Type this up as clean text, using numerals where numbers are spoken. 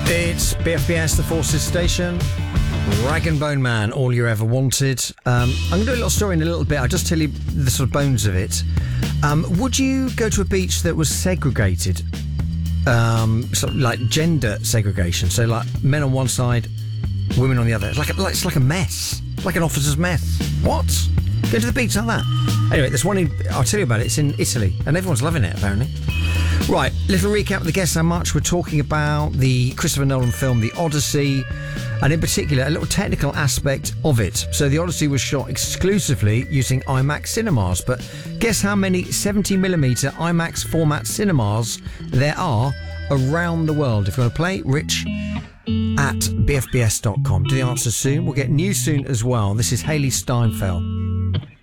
It's BFBS, the Forces Station. Rag and Bone Man, all you ever wanted. I'm going to do a little story in a little bit. I'll just tell you the sort of bones of it. Would you go to a beach that was segregated? Sort of like gender segregation. So like men on one side, women on the other. It's like a mess. Like an officer's mess. What? Go to the beach like that? Anyway, there's one I'll tell you about it. It's in Italy. And everyone's loving it, apparently. Right, little recap of the guests how much. We're talking about the Christopher Nolan film, The Odyssey, and in particular, a little technical aspect of it. So The Odyssey was shot exclusively using IMAX cinemas, but guess how many 70mm IMAX format cinemas there are around the world? If you want to play, Rich at bfbs.com. Do the answer soon. We'll get news soon as well. This is Hayley Steinfeld.